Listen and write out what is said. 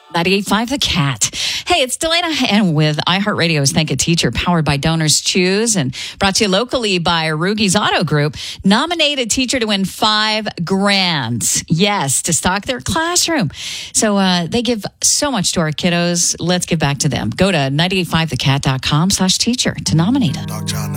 98.5 The Cat. Hey, it's Delana and with iHeartRadio's Thank a Teacher, powered by Donors Choose and brought to you locally by Rugi's Auto Group. Nominate a teacher to win $5,000. Yes, to stock their classroom. So they give so much to our kiddos. Let's give back to them. Go to 985thecat.com/teacher to nominate it.